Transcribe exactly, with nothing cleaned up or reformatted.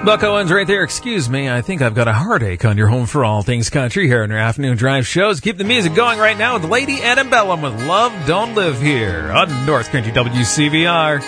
Buck Owens right there. Excuse me, I think I've got a heartache on your home for all things country here in our afternoon drive shows. Keep the music going right now with Lady Antebellum with Love Don't Live Here on North Country W C V R.